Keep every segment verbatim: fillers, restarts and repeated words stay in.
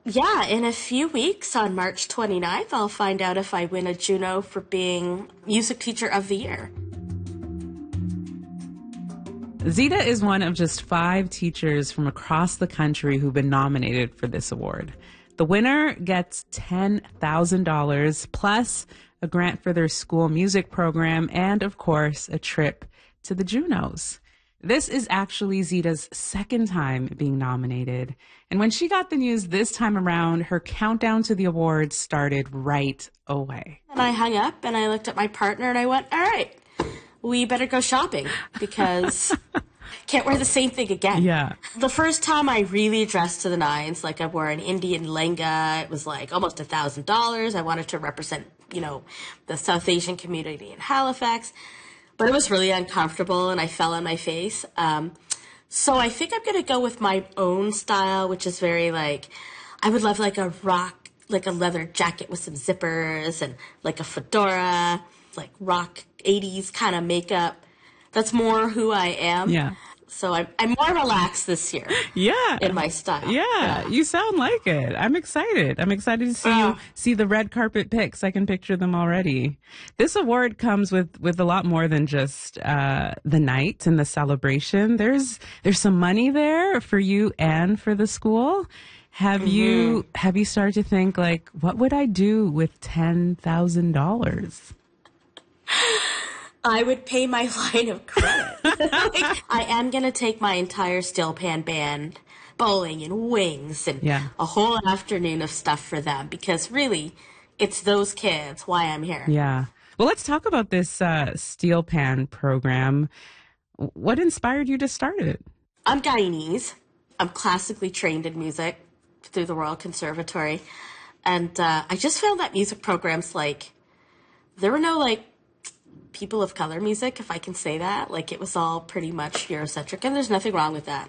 Yeah, in a few weeks on March twenty-ninth, I'll find out if I win a Juno for being Music Teacher of the Year. Zita is one of just five teachers from across the country who've been nominated for this award. The winner gets ten thousand dollars plus a grant for their school music program and, of course, a trip to the Junos. This is actually Zita's second time being nominated. And when she got the news this time around, her countdown to the awards started right away. And I hung up and I looked at my partner and I went, all right, we better go shopping because can't wear the same thing again. Yeah. The first time I really dressed to the nines, like I wore an Indian lehenga, it was like almost a thousand dollars. I wanted to represent, you know, the South Asian community in Halifax. But it was really uncomfortable and I fell on my face. Um, so I think I'm going to go with my own style, which is very like, I would love like a rock, like a leather jacket with some zippers and like a fedora, like rock eighties kind of makeup. That's more who I am. Yeah. So I'm, I'm more relaxed this year. Yeah. In my style. Yeah, yeah. You sound like it. I'm excited. I'm excited to see Uh, you see the red carpet pics. I can picture them already. This award comes with, with a lot more than just uh, the night and the celebration. There's there's some money there for you and for the school. Have mm-hmm. you have you started to think like, what would I do with ten thousand dollars? I would pay my line of credit. Like, I am going to take my entire Steel Pan band bowling and wings and yeah. a whole afternoon of stuff for them because really it's those kids why I'm here. Yeah. Well, let's talk about this uh, Steel Pan program. What inspired you to start it? I'm Guyanese. I'm classically trained in music through the Royal Conservatory. And uh, I just found that music programs, like, there were no, like, people of color music, if I can say that. Like, it was all pretty much Eurocentric, and there's nothing wrong with that.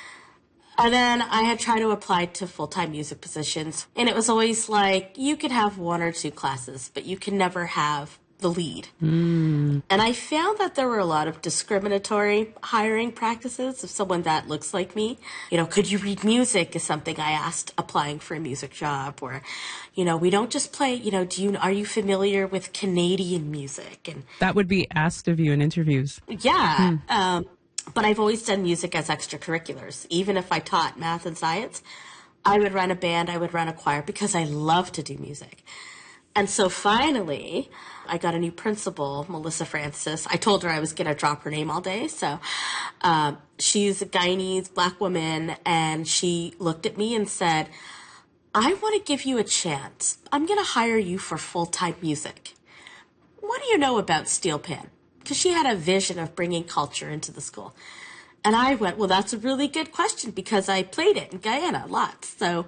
And then I had tried to apply to full-time music positions, and it was always like, you could have one or two classes, but you can never have the lead. Mm. And I found that there were a lot of discriminatory hiring practices of someone that looks like me. You know, could you read music is something I asked applying for a music job. Or, you know, we don't just play, you know, do you, are you familiar with Canadian music? And that would be asked of you in interviews. Yeah. Hmm. Um, but I've always done music as extracurriculars. Even if I taught math and science, I would run a band, I would run a choir because I love to do music. And so finally, I got a new principal, Melissa Francis. I told her I was going to drop her name all day. So um, she's a Guyanese black woman, and she looked at me and said, I want to give you a chance. I'm going to hire you for full-time music. What do you know about Steel Pan? Because she had a vision of bringing culture into the school. And I went, well, that's a really good question because I played it in Guyana lots. So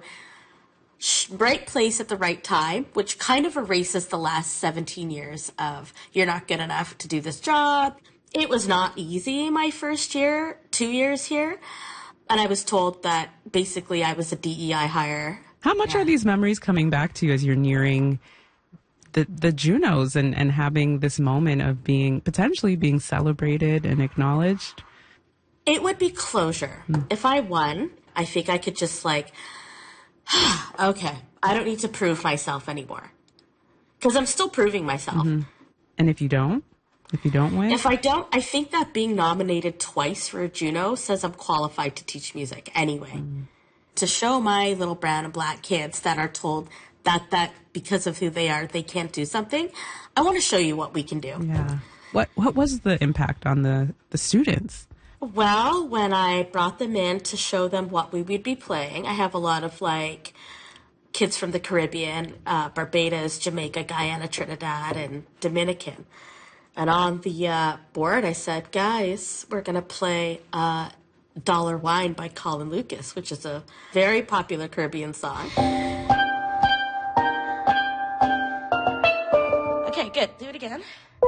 right place at the right time, which kind of erases the last seventeen years of you're not good enough to do this job. It was not easy my first year, two years here. And I was told that basically I was a D E I hire. How much yeah. are these memories coming back to you as you're nearing the, the Junos and, and having this moment of being potentially being celebrated and acknowledged? It would be closure. Mm. If I won, I think I could just like, okay, I don't need to prove myself anymore. Because I'm still proving myself. Mm-hmm. And if you don't? If you don't win? If I don't, I think that being nominated twice for a Juno says I'm qualified to teach music anyway. Mm. To show my little brown and black kids that are told that, that because of who they are, they can't do something, I want to show you what we can do. Yeah. What What was the impact on the, the students? Well, when I brought them in to show them what we would be playing, I have a lot of, like, kids from the Caribbean, uh, Barbados, Jamaica, Guyana, Trinidad, and Dominican. And on the uh, board, I said, guys, we're going to play uh, Dollar Wine by Colin Lucas, which is a very popular Caribbean song. Okay, good. Do it again.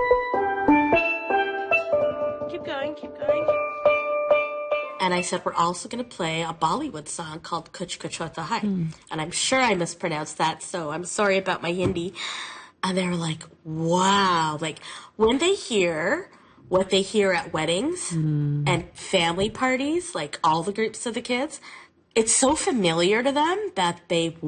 Keep going, keep going. And I said, we're also going to play a Bollywood song called Kuch Kuch Hota Hai. Mm. And I'm sure I mispronounced that, so I'm sorry about my Hindi. And they were like, wow. Like, when they hear what they hear at weddings mm. and family parties, like all the groups of the kids, it's so familiar to them that they